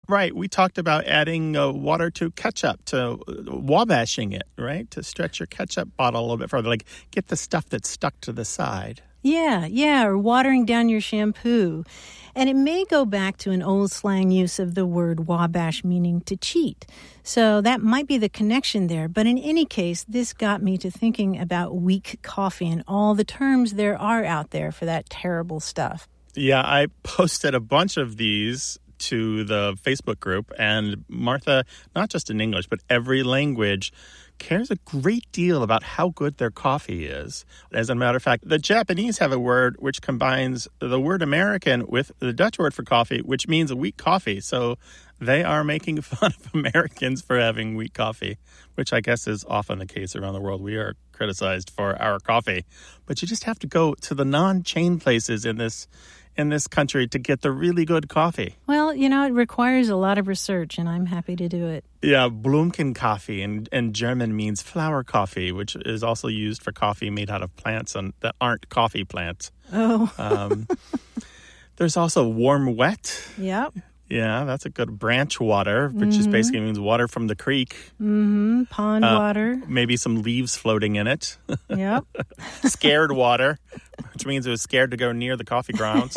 Right. We talked about adding water to ketchup, to wabashing it, right? To stretch your ketchup bottle a little bit further, like get the stuff that's stuck to the side. Yeah, or watering down your shampoo. And it may go back to an old slang use of the word wabash, meaning to cheat. So that might be the connection there. But in any case, this got me to thinking about weak coffee and all the terms there are out there for that terrible stuff. Yeah, I posted a bunch of these to the Facebook group, and Martha, not just in English, but every language, cares a great deal about how good their coffee is. As a matter of fact, the Japanese have a word which combines the word American with the Dutch word for coffee, which means a weak coffee. So they are making fun of Americans for having weak coffee, which I guess is often the case around the world. We are criticized for our coffee. But you just have to go to the non-chain places in this country to get the really good coffee. Well, it requires a lot of research, and I'm happy to do it. Yeah, Blumenkaffee in German means flower coffee, which is also used for coffee made out of plants that aren't coffee plants. Oh. There's also warm wet. Yep. Yeah, that's a good branch water, which is basically means water from the creek. Mm-hmm. Pond water. Maybe some leaves floating in it. Yep. Scared water, which means it was scared to go near the coffee grounds.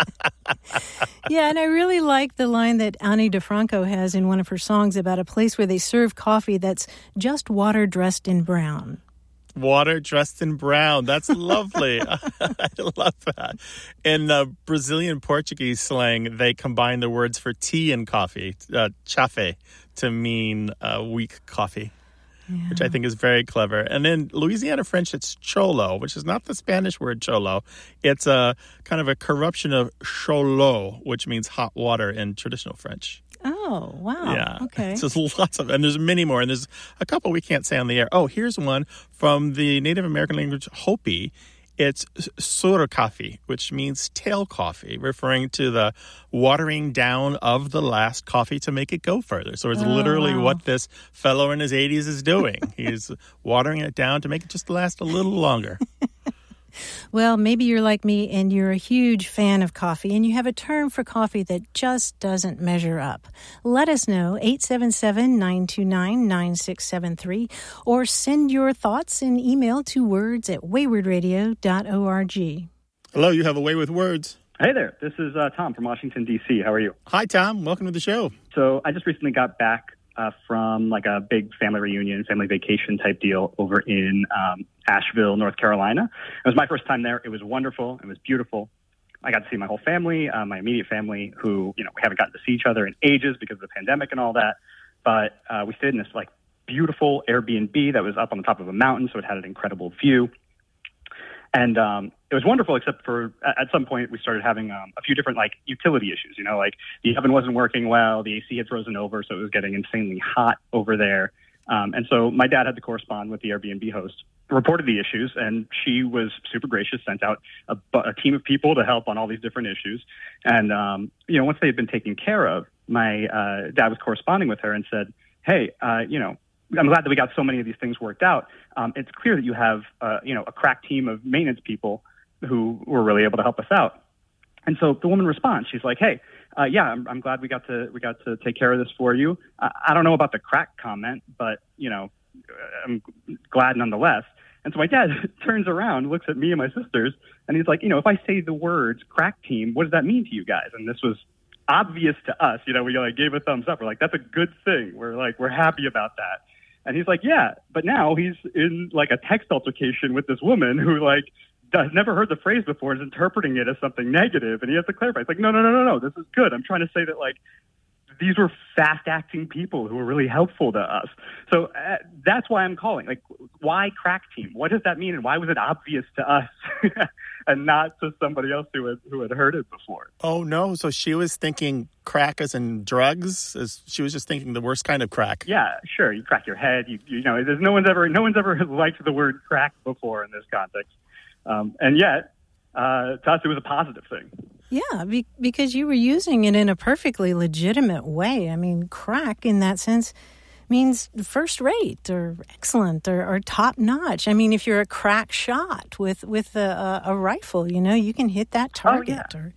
Yeah, and I really like the line that Ani DeFranco has in one of her songs about a place where they serve coffee that's just water dressed in brown. Water dressed in brown. That's lovely. I love that. In Brazilian Portuguese slang, they combine the words for tea and coffee, chafe, to mean weak coffee, which I think is very clever. And in Louisiana French, it's cholo, which is not the Spanish word cholo. It's a kind of a corruption of cholo, which means hot water in traditional French. Oh, wow. Yeah. Okay. So there's lots of, and there's many more, and there's a couple we can't say on the air. Oh, here's one from the Native American language Hopi. It's sorokafi, which means tail coffee, referring to the watering down of the last coffee to make it go further. So it's literally what this fellow in his 80s is doing. He's watering it down to make it just last a little longer. Well, maybe you're like me and you're a huge fan of coffee and you have a term for coffee that just doesn't measure up. Let us know, 877-929-9673, or send your thoughts in email to words@waywardradio.org. Hello, you have a way with words. Hey there, this is Tom from Washington, D.C. How are you? Hi, Tom. Welcome to the show. So I just recently got back from like a big family reunion, family vacation type deal over in Asheville, North Carolina. It was my first time there. It was wonderful. It was beautiful. I got to see my whole family, my immediate family, who, we haven't gotten to see each other in ages because of the pandemic and all that. But we stayed in this like beautiful Airbnb that was up on the top of a mountain, so it had an incredible view. And it was wonderful, except for at some point we started having a few different like utility issues. Like the oven wasn't working well, the AC had frozen over, so it was getting insanely hot over there. And so my dad had to correspond with the Airbnb host, reported the issues, and she was super gracious, sent out a team of people to help on all these different issues. And, once they had been taken care of, my dad was corresponding with her and said, hey, I'm glad that we got so many of these things worked out. It's clear that you have, a crack team of maintenance people who were really able to help us out. And so the woman responds. She's like, hey, I'm glad we got to take care of this for you. I don't know about the crack comment, but, I'm glad nonetheless. And so my dad turns around, looks at me and my sisters, and he's like, if I say the words crack team, what does that mean to you guys? And this was obvious to us. We like gave a thumbs up. We're like, that's a good thing. We're happy about that. And he's like, yeah, but now he's in like a text altercation with this woman who like has never heard the phrase before, is interpreting it as something negative, and he has to clarify. It's like, no, this is good. I'm trying to say that like these were fast-acting people who were really helpful to us. So that's why I'm calling. Like, why crack team? What does that mean, and why was it obvious to us and not to somebody else who had heard it before? Oh no! So she was thinking crack as in drugs. She was just thinking the worst kind of crack. Yeah, sure. You crack your head. There's no one's ever liked the word crack before in this context, and yet to us it was a positive thing. Yeah, because you were using it in a perfectly legitimate way. I mean, crack in that sense means first rate or excellent or top notch. I mean, if you're a crack shot with a rifle, you can hit that target. Oh, yeah. Or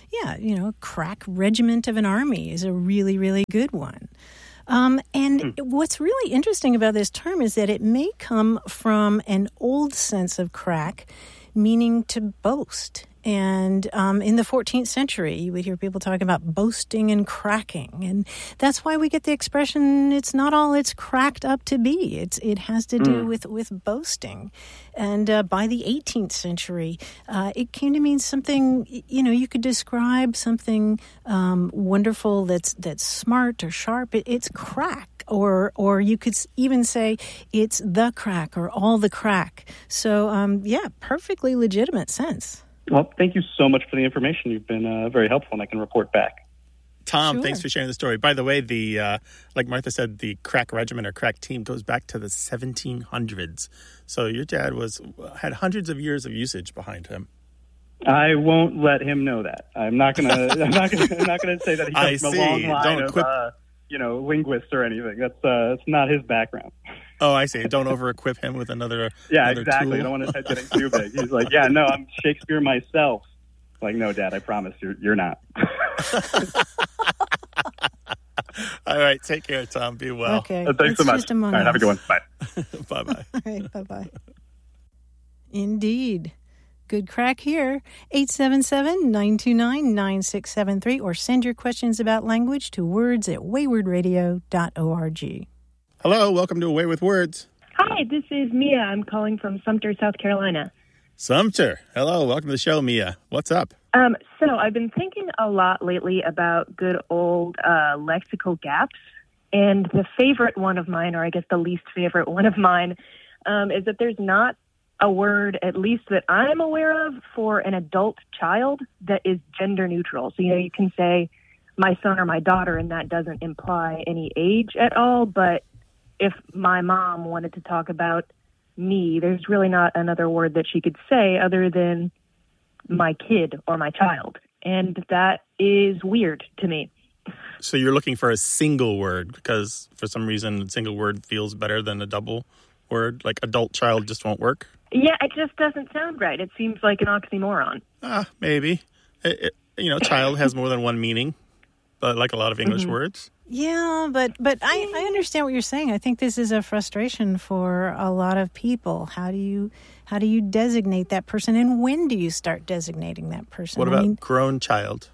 yeah, crack regiment of an army is a really, really good one. What's really interesting about this term is that it may come from an old sense of crack, meaning to boast. And in the 14th century, you would hear people talking about boasting and cracking. And that's why we get the expression, it's not all it's cracked up to be. It has to do with boasting. And by the 18th century, it came to mean something, you could describe something wonderful that's smart or sharp. It's crack. Or you could even say it's the crack or all the crack. So, perfectly legitimate sense. Well, thank you so much for the information. You've been very helpful, and I can report back. Tom, Sure. Thanks for sharing the story. By the way, the like Martha said, the crack regiment or crack team goes back to the 1700s. So your dad had hundreds of years of usage behind him. I won't let him know that. I'm not gonna say that he comes from a long line of linguists or anything. That's not his background. Oh, I see. Don't over-equip him with another Exactly. tool. I don't want his head getting too big. He's like, yeah, no, I'm Shakespeare myself. Like, no, Dad, I promise you're not. All right. Take care, Tom. Be well. Okay. Thanks It's so much. just among All right, have a us. good one. Bye. Bye-bye. All right, bye-bye. Indeed. Good crack here. 877-929-9673 or send your questions about language to words@waywardradio.org. Hello. Welcome to Away with Words. Hi, this is Mia. I'm calling from Sumter, South Carolina. Sumter. Hello. Welcome to the show, Mia. What's up? So I've been thinking a lot lately about good old lexical gaps. And the favorite one of mine, or I guess the least favorite one of mine, is that there's not a word, at least that I'm aware of, for an adult child that is gender neutral. So, you can say my son or my daughter, and that doesn't imply any age at all. But if my mom wanted to talk about me, there's really not another word that she could say other than my kid or my child. And that is weird to me. So you're looking for a single word because for some reason a single word feels better than a double word, like adult child just won't work? Yeah, it just doesn't sound right. It seems like an oxymoron. Maybe. Child has more than one meaning, but like a lot of English words. Yeah, but I understand what you're saying. I think this is a frustration for a lot of people. How do you designate that person, and when do you start designating that person? What about grown child?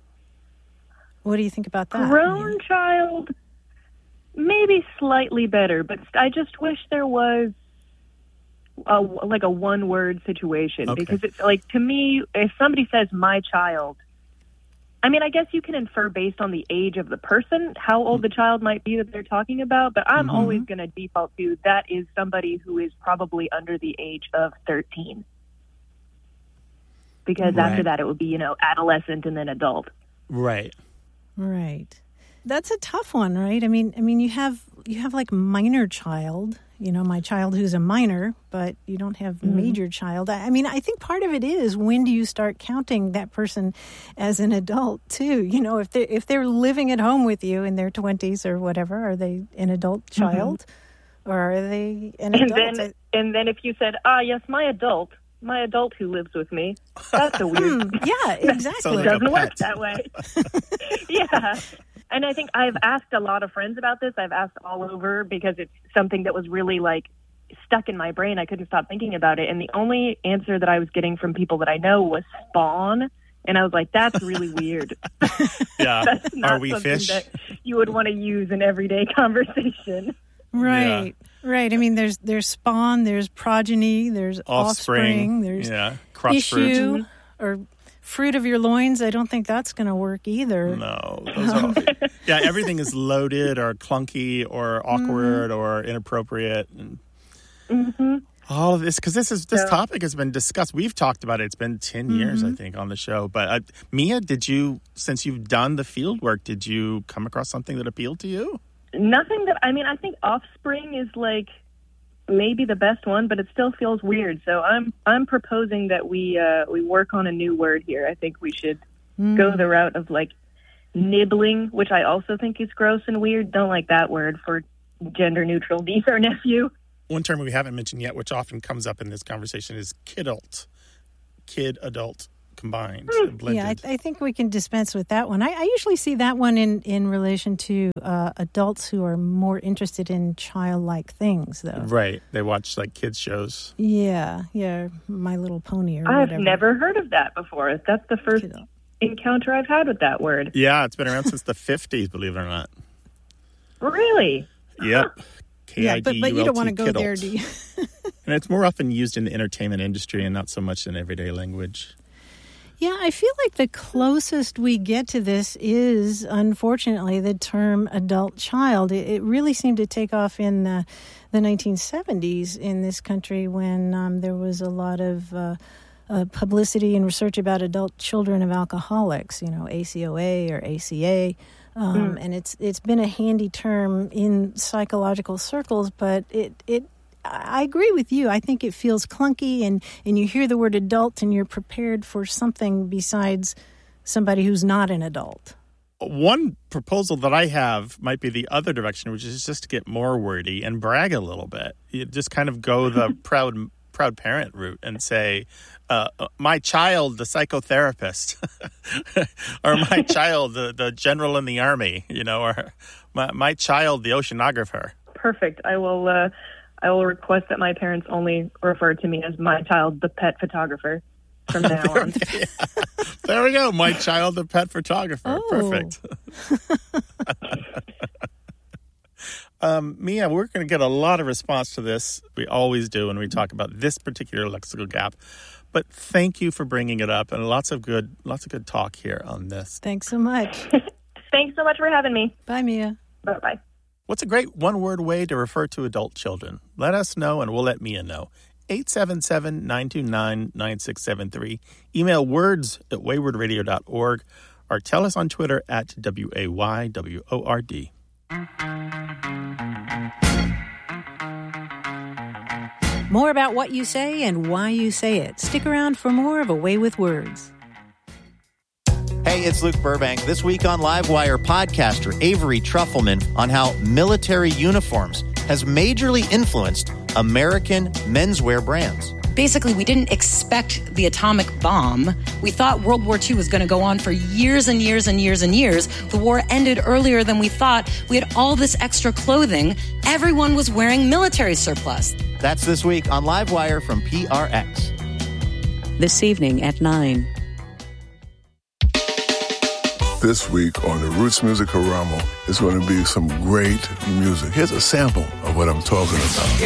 What do you think about that? Grown child, maybe slightly better, but I just wish there was a one-word situation. Okay. Because it's like, to me, if somebody says my child, I mean, I guess you can infer based on the age of the person how old the child might be that they're talking about, but I'm always going to default to that is somebody who is probably under the age of 13. Because after that it would be, adolescent and then adult. Right. Right. That's a tough one, right? I mean, you have like minor child, my child who's a minor, but you don't have major child. I mean, I think part of it is when do you start counting that person as an adult too? If they're living at home with you in their 20s or whatever, are they an adult child or are they an adult? And then if you said, yes, my adult who lives with me, that's a weird. Yeah, exactly. It doesn't work that way. Yeah. And I think I've asked a lot of friends about this. I've asked all over because it's something that was really stuck in my brain. I couldn't stop thinking about it. And the only answer that I was getting from people that I know was spawn. And I was like, that's really weird. Yeah. That's not Are we something fish? that you would want to use in everyday conversation. Right. Yeah. Right. I mean, there's spawn, there's progeny, there's offspring, there's cross issue fruit. or fruit of your loins. I don't think that's going to work either. No. Those are, everything is loaded or clunky or awkward or inappropriate. And all of this, because this topic has been discussed. We've talked about it. It's been 10 years, I think, on the show. But Mia, since you've done the field work, did you come across something that appealed to you? Nothing I think offspring is maybe the best one, but it still feels weird. So I'm proposing that we work on a new word here. I think we should go the route of nibbling, which I also think is gross and weird. Don't like that word for gender neutral niece or nephew. One term we haven't mentioned yet, which often comes up in this conversation, is kidult. Kid adult. combined. Yeah, I think we can dispense with that one. I usually see that one in relation to adults who are more interested in childlike things, though. Right. They watch like kids shows. Yeah, My Little Pony or I've whatever. never heard of that before. That's the first encounter I've had with that word. Yeah, it's been around since the 50s, believe it or not. Really? Yep. Yeah, but you don't want to go there, do you? And it's more often used in the entertainment industry and not so much in everyday language. Yeah, I feel like the closest we get to this is, unfortunately, the term adult child. It really seemed to take off in the 1970s in this country when there was a lot of publicity and research about adult children of alcoholics, ACOA or ACA. And it's been a handy term in psychological circles, but I agree with you. I think it feels clunky, and you hear the word adult and you're prepared for something besides somebody who's not an adult. One proposal that I have might be the other direction, which is just to get more wordy and brag a little bit. You just kind of go the proud parent route and say, my child, the psychotherapist, or my child, the general in the army, or my child, the oceanographer. Perfect. I will request that my parents only refer to me as my child, the pet photographer, from now on. Yeah. There we go. My child, the pet photographer. Oh. Perfect. Mia, we're going to get a lot of response to this. We always do when we talk about this particular lexical gap. But thank you for bringing it up, and lots of good talk here on this. Thanks so much. Thanks so much for having me. Bye, Mia. Bye-bye. What's a great one-word way to refer to adult children? Let us know, and we'll let Mia know. 877-929-9673. Email words@waywardradio.org, or tell us on Twitter @WAYWORD. More about what you say and why you say it. Stick around for more of A Way with Words. Hey, it's Luke Burbank. This week on Livewire, podcaster Avery Trufelman on how military uniforms has majorly influenced American menswear brands. Basically, we didn't expect the atomic bomb. We thought World War II was going to go on for years and years and years and years. The war ended earlier than we thought. We had all this extra clothing. Everyone was wearing military surplus. That's this week on Livewire from PRX. This evening at 9. This week on the Roots Music Haramo is going to be some great music. Here's a sample of what I'm talking about.